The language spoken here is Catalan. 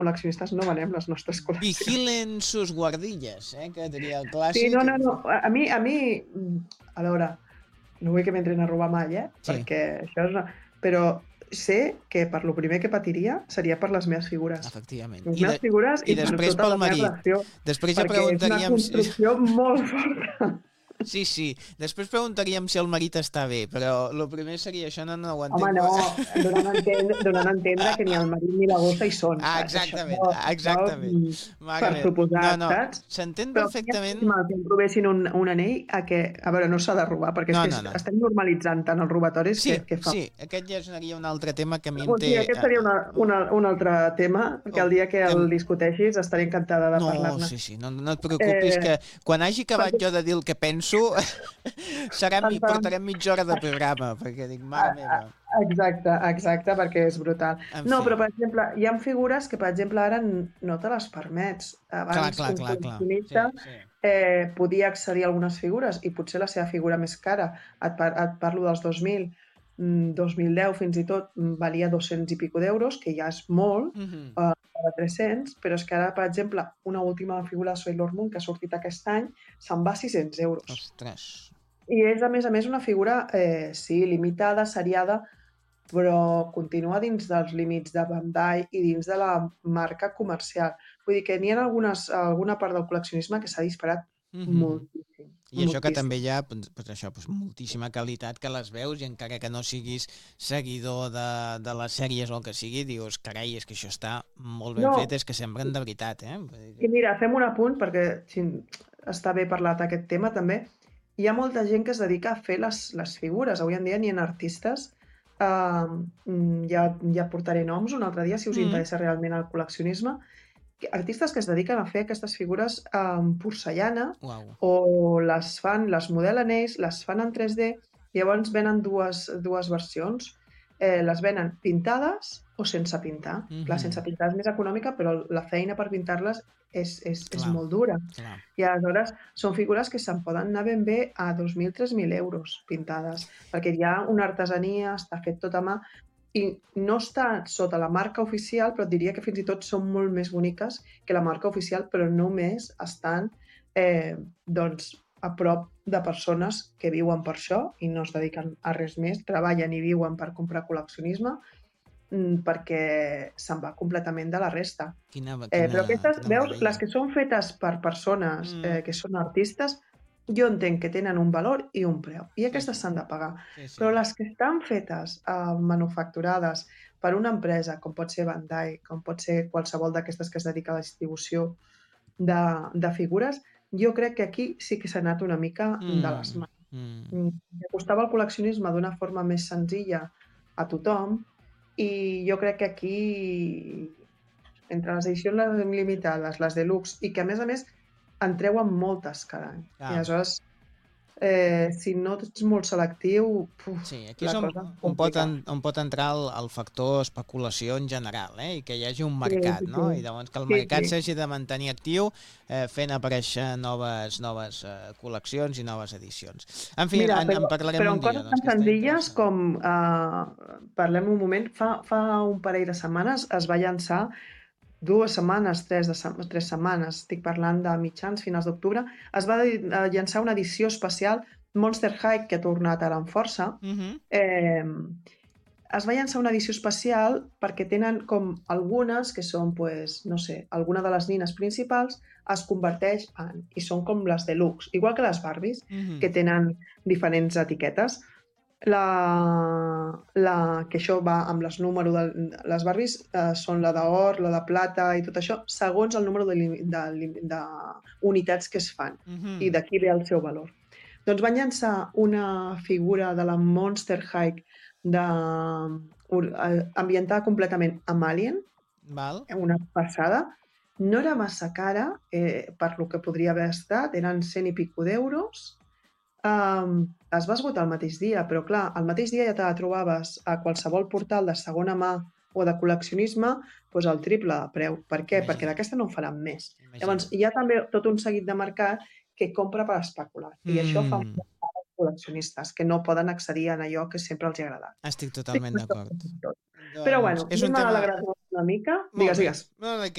col·leccionistes no venem les nostres col·leccions. Vigilen sus guardillas, que diria el Sí, clàssic. no. A mi, a veure, no vull que m'entrin a robar mai, perquè això és però sé que per lo primer que patiria seria per les meves figures. Efectivament. Les meves figures i per després tota pel la meva marit. relació. Després ja perquè és una preguntaríem construcció molt forta. Sí. Després preguntaríem si el marit està bé, però el primer seria això, no ho entenc. Home, no, donant a entendre que ni el marit ni la gossa hi són, saps? Exactament. Per suposat, saps? S'entén Però perfectament. que em robessin un anell a veure, no s'ha de robar, perquè estem normalitzant tant els robatoris que fa. Sí, aquest ja seria un altre tema que a mi em té... Sí, aquest seria un altre tema, que el dia que el discuteixis estaré encantada de parlar-ne. Sí, no et preocupis, que quan hagi acabat jo de dir el que penso, portarem mitja hora de programa, perquè dic, mare meva. Exacte, perquè és brutal. No, però, per exemple, hi ha figures que, per exemple, ara no te les permets. Abans, un col·leccionista podia accedir a algunes figures i potser la seva figura més cara, et parlo dels 2000, 2010 fins i tot, valia 200 i pico d'euros, que ja és molt, de 300, però és que ara, per exemple, una última figura de Sailor Moon que ha sortit aquest any se'n va a 600 euros. Ostres! I és, a més, una figura, sí, limitada, seriada, però continua dins dels límits de Bandai i dins de la marca comercial. Vull dir que n'hi ha alguna part del col·leccionisme que s'ha disparat moltíssim. I això que també hi ha moltíssima qualitat, que les veus i encara que no siguis seguidor de les sèries o el que sigui, dius, carai, és que això està molt ben fet, és que semblen de veritat. I mira, fem un apunt, perquè està bé parlar d'aquest tema també. Hi ha molta gent que es dedica a fer les figures. Avui en dia n'hi ha artistes, ja portaré noms un altre dia, si us interessa realment el col·leccionisme, artistes que es dediquen a fer aquestes figures en porcellana o les modelen ells, les fan en 3D, i llavors venen dues versions. Les venen pintades o sense pintar. Clar, sense pintar és més econòmica, però la feina per pintar-les és molt dura. I aleshores són figures que se'n poden anar ben bé a 2.000-3.000 euros pintades, perquè hi ha una artesania, està fet tot a mà, i no està sota la marca oficial, però et diria que fins i tot són molt més boniques que la marca oficial, però només estan a prop de persones que viuen per això i no es dediquen a res més, treballen i viuen per comprar col·leccionisme, perquè se'n va completament de la resta. Però aquestes, veus, les que són fetes per persones que són artistes, jo entenc que tenen un valor i un preu, i aquestes s'han de pagar. Però les que estan fetes, manufacturades per una empresa, com pot ser Bandai, com pot ser qualsevol d'aquestes que es dedica a la distribució de figures, jo crec que aquí sí que s'ha anat una mica de les mans. Acostava el col·leccionisme d'una forma més senzilla a tothom, i jo crec que aquí, entre les edicions limitades, les deluxe, i que a més en treuen moltes cada any. I aleshores, si no ets molt selectiu, aquí és on pot entrar el factor especulació en general, i que hi hagi un mercat, no? I llavors que el mercat s'hagi de mantenir actiu fent aparèixer noves col·leccions i noves edicions. En fi, en parlarem un dia. Però en coses tan senzilles com, parlem un moment, fa un parell de setmanes es va llançar 2 setmanes, 3 setmanes, estic parlant de mitjans, finals d'octubre, es va llançar una edició especial, Monster High, que ha tornat ara amb força. Es va llançar una edició especial perquè tenen com algunes que són, no sé, alguna de les nines principals es converteix i són com les deluxe, igual que les Barbies, que tenen diferents etiquetes. Que això va amb les números les Barbies són la d'or, la de plata i tot això, segons el número d'unitats que es fan, i d'aquí ve el seu valor. Doncs van llançar una figura de la Monster High ambientada completament amb Alien, una passada. No era massa cara per lo que podria haver estat, eren 100 i pico d'euros. Es va esgotar el mateix dia, però clar, el mateix dia ja te la trobaves a qualsevol portal de segona mà o de col·leccionisme al triple de preu. Per què? Perquè d'aquesta no en faran més. Llavors, hi ha també tot un seguit de mercat que compra per especular, i això fa els col·leccionistes, que no poden accedir a allò que sempre els ha agradat. Estic totalment d'acord. Però bueno, anem a alegrar-nos una mica. Digues.